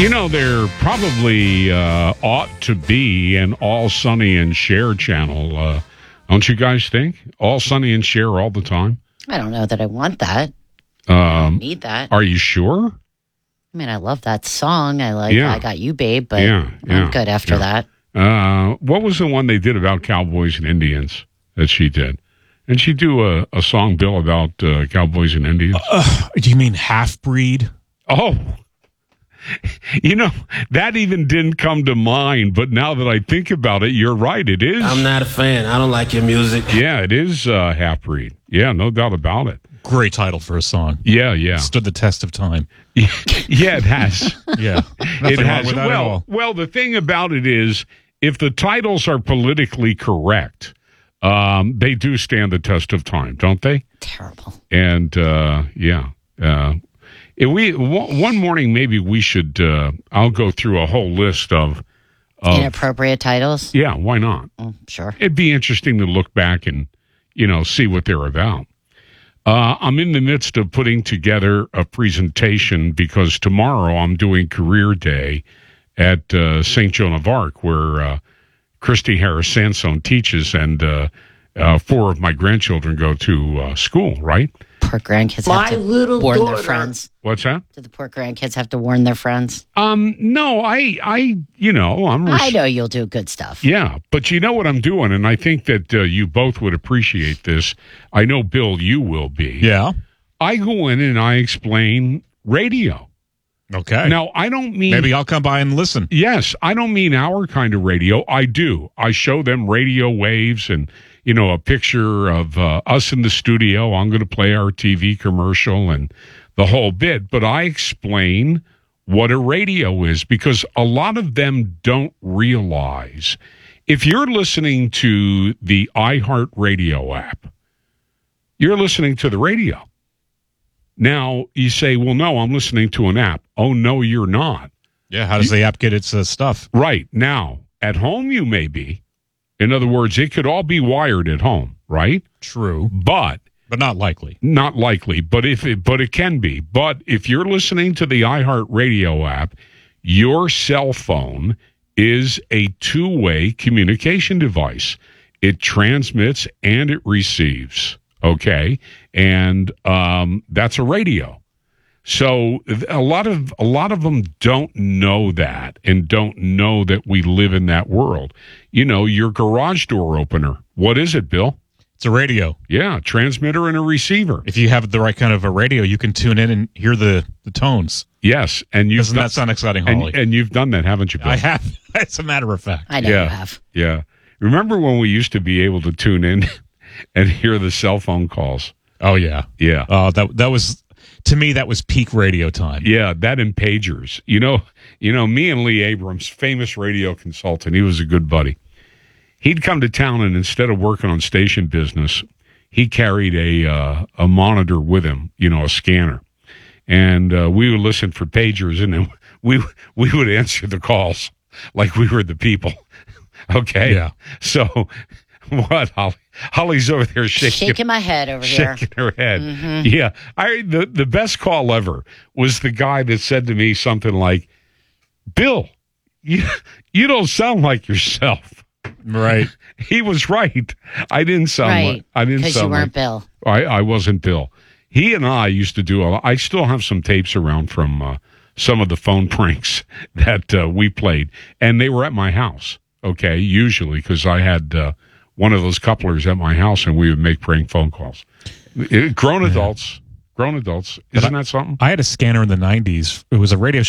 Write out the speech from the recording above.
You know, there probably ought to be an All Sunny and Cher channel. Don't you guys think? All Sunny and Cher all the time? I don't know that I want that. I don't need that. Are you sure? I mean, I love that song. I like I Got You, Babe, but I'm good after that. What was the one they did about cowboys and Indians that she did? Didn't she do a song, Bill, about cowboys and Indians? Do you mean Half-Breed? Oh, you know, that even didn't come to mind, but now that I think about it, you're right. It is. I'm not a fan. I don't like your music. Yeah, it is Half-Breed. Yeah, no doubt about it. Great title for a song. Yeah. Stood the test of time. Yeah, it has. Yeah. It has. With that at all. Well, the thing about it is, if the titles are politically correct, they do stand the test of time, don't they? Terrible. And, one morning, maybe we should, I'll go through a whole list of Inappropriate titles? Yeah, why not? Sure. It'd be interesting to look back and, see what they're about. I'm in the midst of putting together a presentation because tomorrow I'm doing Career Day at St. Joan of Arc, where Christy Harris Sansone teaches, and 4 of my grandchildren go to school, right? Poor grandkids have to warn their friends. What's that? Do the poor grandkids have to warn their friends? No, I know you'll do good stuff. Yeah, but you know what I'm doing, and I think that you both would appreciate this. I know, Bill, you will be. Yeah. I go in and I explain radio. Okay. Now, I don't mean... Maybe I'll come by and listen. Yes, I don't mean our kind of radio. I do. I show them radio waves and, a picture of us in the studio. I'm going to play our TV commercial and the whole bit. But I explain what a radio is because a lot of them don't realize. If you're listening to the iHeartRadio app, you're listening to the radio. Now, you say, well, no, I'm listening to an app. Oh, no, you're not. Yeah, how does the app get its stuff? Right. Now, at home you may be. In other words, it could all be wired at home, right? True. But not likely. Not likely, but it can be. But if you're listening to the iHeartRadio app, your cell phone is a two-way communication device. It transmits and it receives. Okay, and that's a radio. So a lot of them don't know that and don't know that we live in that world. Your garage door opener. What is it, Bill? It's a radio. Yeah, transmitter and a receiver. If you have the right kind of a radio, you can tune in and hear the tones. Yes, and doesn't that sound exciting, Holly? And you've done that, haven't you, Bill? I have. As a matter of fact, I know you have. Yeah. Remember when we used to be able to tune in and hear the cell phone calls? Oh yeah, yeah. That was, to me, that was peak radio time. Yeah, that and pagers. Me and Lee Abrams, famous radio consultant. He was a good buddy. He'd come to town, and instead of working on station business, he carried a monitor with him. A scanner, and we would listen for pagers, and then we would answer the calls like we were the people. Okay. Yeah. So. What, Holly? Holly's over there shaking my head over here. Shaking her head. Mm-hmm. Yeah. The best call ever was the guy that said to me something like, Bill, you don't sound like yourself. Right. He was right. I didn't sound like... I didn't sound because you weren't like, Bill. I wasn't Bill. He and I used to do... I still have some tapes around from some of the phone pranks that we played. And they were at my house, okay, usually, because I had... one of those couplers at my house, and we would make prank phone calls. Grown adults. Isn't that something? I had a scanner in the 90s. It was a Radio